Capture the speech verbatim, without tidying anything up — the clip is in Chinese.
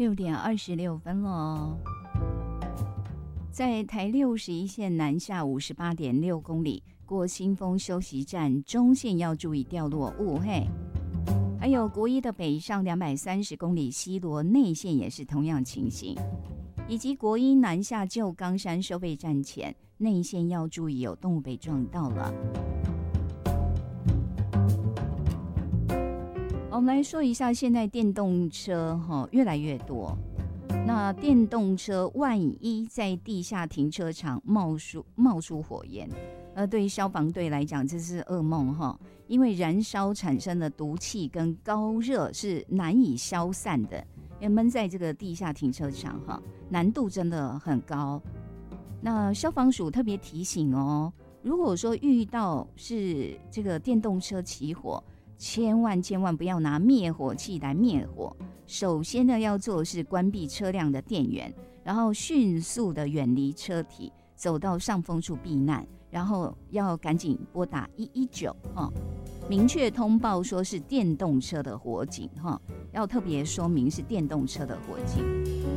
六点二十六分了，在台六十一线南下五十八点六公里，过新丰休息站中线要注意掉落物嘿。还有国一的北上两百三十公里西螺内线也是同样情形，以及国一南下旧冈山收费站前内线要注意有动物被撞到了。我们来说一下，现在电动车哈越来越多。那电动车万一在地下停车场冒出冒出火焰，呃，对消防队来讲这是噩梦哈，因为燃烧产生的毒气跟高热是难以消散的，也闷在这个地下停车场哈，难度真的很高。那消防署特别提醒哦，如果说遇到是这个电动车起火，千万千万不要拿灭火器来灭火。首先呢，要做的是关闭车辆的电源，然后迅速的远离车体，走到上风处避难，然后要赶紧拨打一一九哈，明确通报说是电动车的火警哈，要特别说明是电动车的火警。